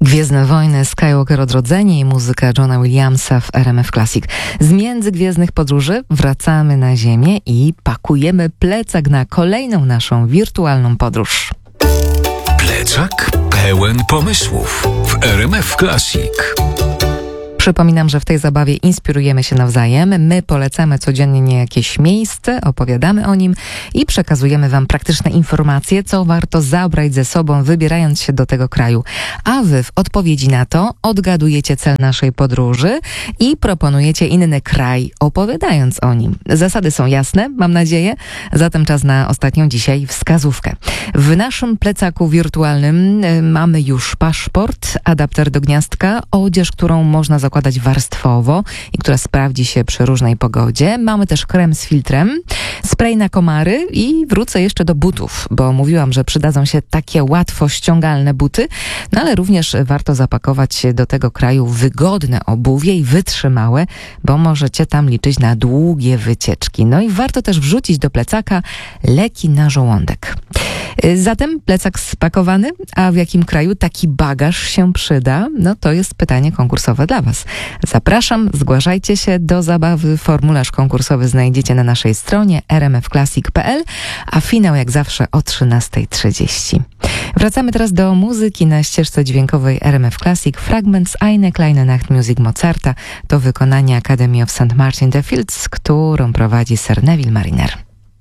Gwiezdne wojny, Skywalker Odrodzenie i muzyka Johna Williamsa w RMF Classic. Z międzygwiezdnych podróży wracamy na Ziemię i pakujemy plecak na kolejną naszą wirtualną podróż. Plecak pełen pomysłów w RMF Classic. Przypominam, że w tej zabawie inspirujemy się nawzajem. My polecamy codziennie jakieś miejsce, opowiadamy o nim i przekazujemy Wam praktyczne informacje, co warto zabrać ze sobą, wybierając się do tego kraju. A Wy w odpowiedzi na to odgadujecie cel naszej podróży i proponujecie inny kraj, opowiadając o nim. Zasady są jasne, mam nadzieję, zatem czas na ostatnią dzisiaj wskazówkę. W naszym plecaku wirtualnym mamy już paszport, adapter do gniazdka, odzież, którą można zakładać warstwowo i która sprawdzi się przy różnej pogodzie. Mamy też krem z filtrem, spray na komary i wrócę jeszcze do butów, bo mówiłam, że przydadzą się takie łatwo ściągalne buty, no ale również warto zapakować do tego kraju wygodne obuwie i wytrzymałe, bo możecie tam liczyć na długie wycieczki. No i warto też wrzucić do plecaka leki na żołądek. Zatem plecak spakowany, a w jakim kraju taki bagaż się przyda? No to jest pytanie konkursowe dla Was. Zapraszam, zgłaszajcie się do zabawy. Formularz konkursowy znajdziecie na naszej stronie rmfclassic.pl, a finał jak zawsze o 13:30. Wracamy teraz do muzyki na ścieżce dźwiękowej RMF Classic. Fragment z Eine kleine Nachtmusik Mozarta to wykonanie Academy of St. Martin the Fields, którą prowadzi Sir Neville Mariner.